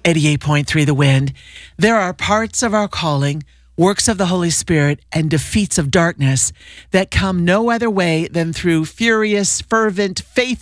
88.3 The Wind. There are parts of our calling, works of the Holy Spirit, and defeats of darkness that come no other way than through furious, fervent, faith